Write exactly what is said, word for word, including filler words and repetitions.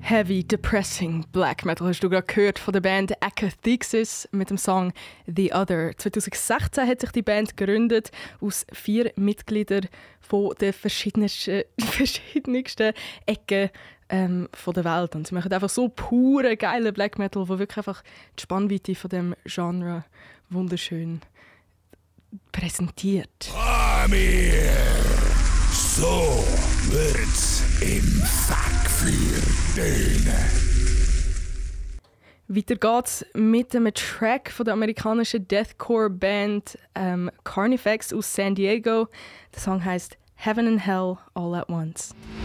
Heavy, depressing Black Metal hast du gerade gehört von der Band Akathixis mit dem Song «The Other». zwanzig sechzehn hat sich die Band gegründet aus vier Mitgliedern von den verschiedensten, verschiedensten Ecken ähm, von der Welt. Und sie machen einfach so pure, geile Black Metal, wo wirklich einfach die Spannweite von dem Genre wunderschön präsentiert. Amir, so wird's im Fackfeuer tönen. Weiter geht's mit einem Track von der amerikanischen Deathcore-Band ähm, Carnifex aus San Diego. Der Song heißt «Heaven and Hell All at Once».